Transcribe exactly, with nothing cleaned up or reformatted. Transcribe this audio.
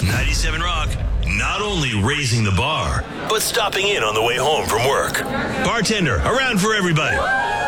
ninety-seven Rock, not only raising the bar, but stopping in on the way home from work. Bartender, around for everybody.